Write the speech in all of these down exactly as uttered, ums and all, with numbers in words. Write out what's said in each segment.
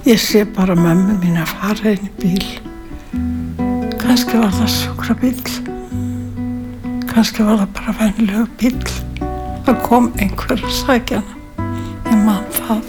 Ég sé bara mömmu mín að fara inn í bíl. Kannski var það sjúkrabíll. Kannski var það bara venjulegur bíll. Það kom einhver að sækja hana. Ég man það.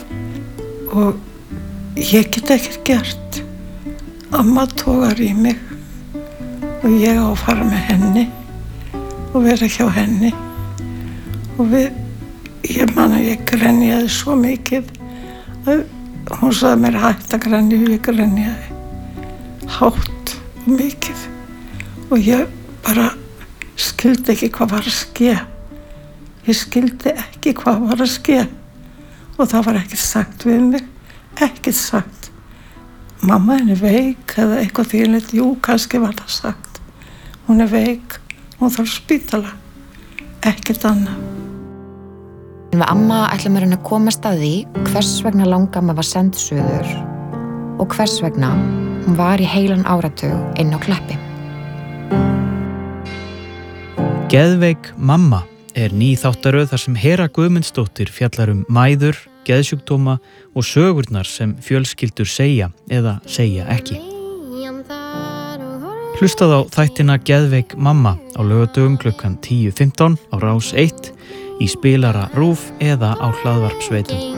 Og ég get ekkert gert. Amma togar í mig. Og ég á að fara með henni. Og vera hjá henni. Og við, ég man að ég grenjaði svo mikið. Hún sagði mér hægt að grenja og ég grenjaði hátt og mikið og ég bara skildi ekki hvað var að ske. Ég skildi ekki hvað var að ske og það var ekkert sagt við mig, ekkert sagt. Mamma henni veik eða eitthvað þvílegt, jú, kannski var það sagt. Hún er veik, hún þarf spítala, ekkert annað. Við amma ætlum að reyna að komast að því hvers vegna langamma var send suður og hvers vegna hún var í heilan áratug inn á Kleppi. Geðveik mamma er ný þáttaröð þar sem Hera Guðmundsdóttir fjallar um mæður, geðsjúkdóma og sögurnar sem fjölskyldur segja eða segja ekki. Hlustað á þættina Geðveik mamma á laugardögum klukkan tíu fimmtán á Rás eitt í spilara RÚV eða á hlaðvarpsveitum.